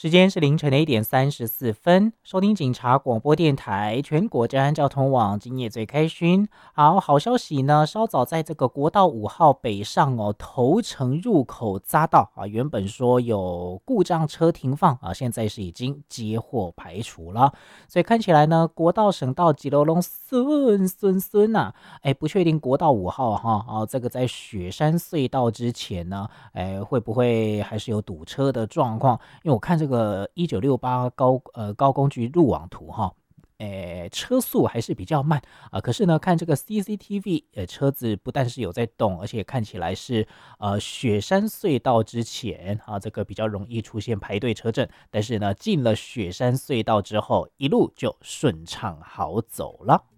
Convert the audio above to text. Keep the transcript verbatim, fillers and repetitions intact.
时间是凌晨的一点三十四分，收听警察广播电台全国治安交通网，今夜最开勋。好好消息呢，稍早在这个国道五号北上哦，头城入口匝道啊，原本说有故障车停放啊，现在是已经接获排除了，所以看起来呢，国道省道吉楼龙顺顺顺呐，哎，不确定国道五号哈啊，这个在雪山隧道之前呢，哎，会不会还是有堵车的状况？因为我看这个一九六八高呃高工局路网图哈，诶，车速还是比较慢啊、可是呢，看这个 C C T V，呃，车子不但是有在动，而且看起来是呃雪山隧道之前啊，这个比较容易出现排队车阵，但是呢，进了雪山隧道之后，一路就顺畅好走了。